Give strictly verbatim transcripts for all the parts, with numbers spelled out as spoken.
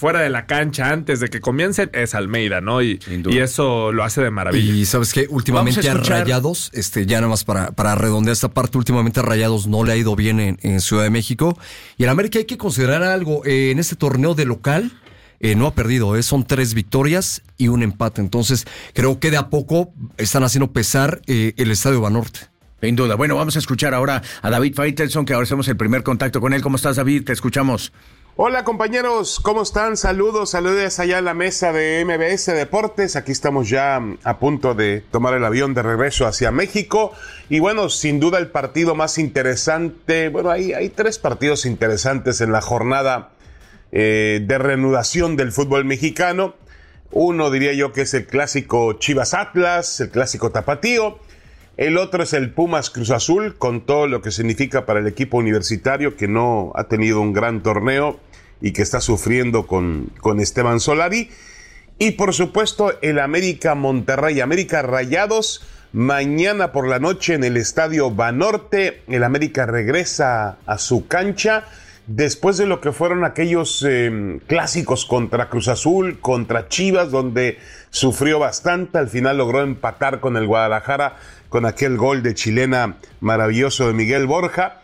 fuera de la cancha, antes de que comiencen, es Almeida, ¿no? Y, y eso lo hace de maravilla. Y ¿sabes qué? Últimamente a, a Rayados, este, ya nada más para, para redondear esta parte, últimamente a Rayados no le ha ido bien en, en Ciudad de México. Y en América hay que considerar algo, eh, en este torneo de local, eh, no ha perdido, eh, son tres victorias y un empate. Entonces, creo que de a poco están haciendo pesar eh, el Estadio Banorte. Sin duda. Bueno, vamos a escuchar ahora a David Faitelson, que ahora hacemos el primer contacto con él. ¿Cómo estás, David? Te escuchamos. Hola, compañeros, ¿cómo están? Saludos, saludos allá en la mesa de M B S Deportes. Aquí estamos ya a punto de tomar el avión de regreso hacia México. Y bueno, sin duda el partido más interesante, bueno, hay, hay tres partidos interesantes en la jornada eh, de reanudación del fútbol mexicano. Uno diría yo que es el clásico Chivas Atlas, el clásico tapatío. El otro es el Pumas Cruz Azul, con todo lo que significa para el equipo universitario, que no ha tenido un gran torneo y que está sufriendo con, con Esteban Solari. Y por supuesto el América Monterrey, América Rayados, mañana por la noche en el Estadio Banorte. El América regresa a su cancha después de lo que fueron aquellos eh, clásicos contra Cruz Azul, contra Chivas, donde sufrió bastante. Al final logró empatar con el Guadalajara con aquel gol de chilena maravilloso de Miguel Borja.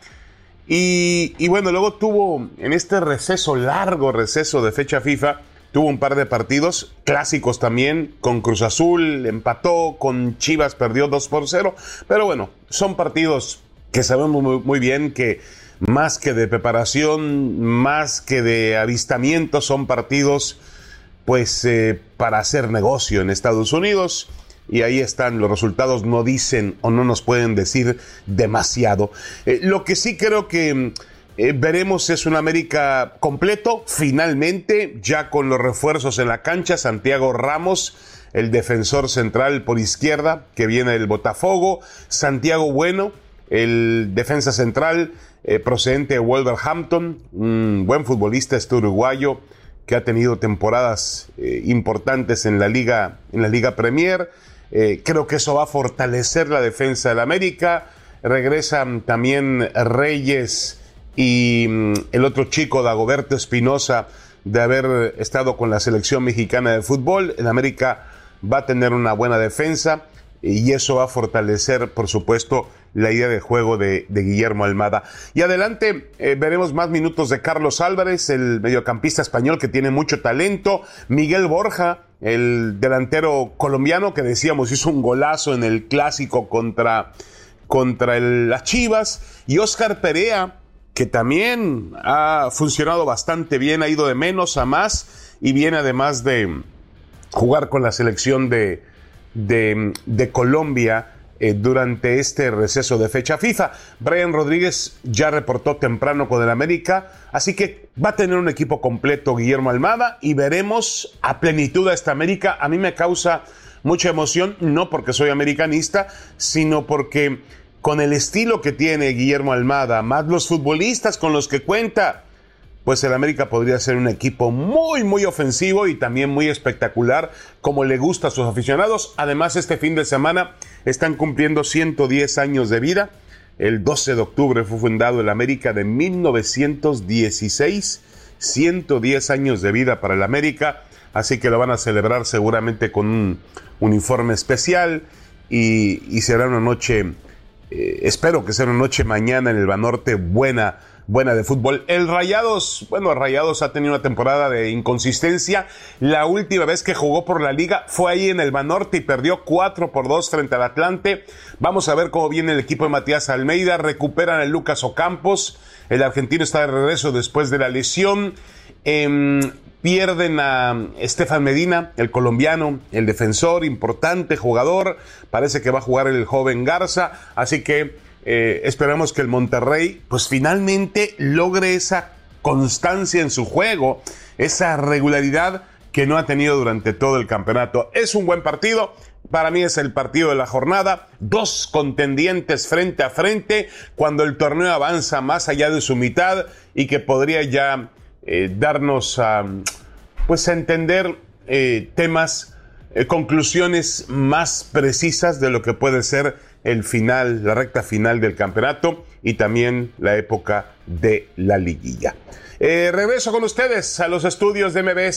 Y, y bueno, luego tuvo en este receso, largo receso de fecha FIFA, tuvo un par de partidos clásicos también, con Cruz Azul, empató, con Chivas perdió dos por cero, pero bueno, son partidos que sabemos muy, muy bien que más que de preparación, más que de avistamiento, son partidos pues eh, para hacer negocio en Estados Unidos. Y ahí están, los resultados no dicen o no nos pueden decir demasiado. Eh, lo que sí creo que eh, veremos es un América completo, finalmente, ya con los refuerzos en la cancha. Santiago Ramos, el defensor central por izquierda, que viene del Botafogo. Santiago Bueno, el defensa central eh, procedente de Wolverhampton, un buen futbolista este uruguayo que ha tenido temporadas eh, importantes en la Liga, en la Liga Premier. Eh, creo que eso va a fortalecer la defensa del América. Regresan también Reyes y mm, el otro chico, Dagoberto Espinosa, de haber estado con la selección mexicana de fútbol. El América va a tener una buena defensa y eso va a fortalecer, por supuesto, la idea de juego de, de Guillermo Almada. Y adelante eh, veremos más minutos de Carlos Álvarez, el mediocampista español que tiene mucho talento. Miguel Borja, el delantero colombiano que decíamos hizo un golazo en el clásico contra, contra el, las Chivas. Y Óscar Perea, que también ha funcionado bastante bien, ha ido de menos a más y viene además de jugar con la selección de, de, de Colombia Eh, durante este receso de fecha FIFA. Brian Rodríguez ya reportó temprano con el América, así que va a tener un equipo completo Guillermo Almada y veremos a plenitud a esta América. A mí me causa mucha emoción, no porque soy americanista, sino porque con el estilo que tiene Guillermo Almada, más los futbolistas con los que cuenta, pues el América podría ser un equipo muy, muy ofensivo y también muy espectacular, como le gusta a sus aficionados. Además, este fin de semana están cumpliendo ciento diez años de vida. El doce de octubre fue fundado el América de mil novecientos dieciséis. ciento diez años de vida para el América, así que lo van a celebrar seguramente con un uniforme especial y, y será una noche, eh, espero que sea una noche mañana en el Banorte buena, buena de fútbol. El Rayados, bueno, el Rayados ha tenido una temporada de inconsistencia. La última vez que jugó por la liga fue ahí en el Banorte y perdió cuatro por dos frente al Atlante. Vamos a ver cómo viene el equipo de Matías Almeida. Recuperan a Lucas Ocampos. El argentino está de regreso después de la lesión. Eh, pierden a Estefan Medina, el colombiano, el defensor, importante jugador. Parece que va a jugar el joven Garza. Así que Eh, esperamos que el Monterrey pues finalmente logre esa constancia en su juego, esa regularidad que no ha tenido durante todo el campeonato. Es un buen partido, para mí es el partido de la jornada, dos contendientes frente a frente cuando el torneo avanza más allá de su mitad y que podría ya eh, darnos a, pues a entender eh, temas, eh, conclusiones más precisas de lo que puede ser el final, la recta final del campeonato y también la época de la liguilla. Eh, regreso con ustedes a los estudios de M B S.